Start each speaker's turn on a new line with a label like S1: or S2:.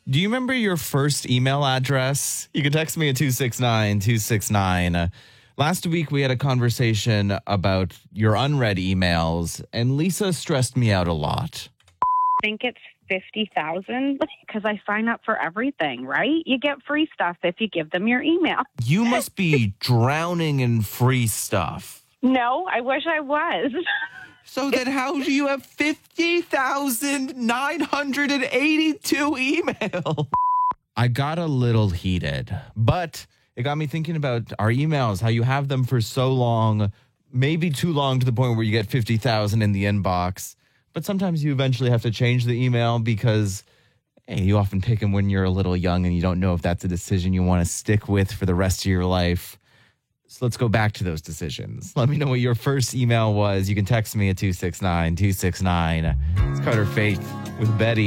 S1: Do you remember your first email address? You can text me at 269-269. Last week, we had a conversation about your unread emails, and Lisa stressed me out a lot.
S2: I think it's 50,000 because I sign up for everything, right? You get free stuff if you give them your email.
S1: You must be drowning in free stuff.
S2: No, I wish I was.
S1: So then how do you have 50,982 emails? I got a little heated, but it got me thinking about our emails, how you have them for so long, maybe too long to the point where you get 50,000 in the inbox. But sometimes you eventually have to change the email because you often pick them when you're a little young and you don't know if that's a decision you want to stick with for the rest of your life. So let's go back to those decisions. Let me know what your first email was. You can text me at 269-269. It's Carter Faith with Betty.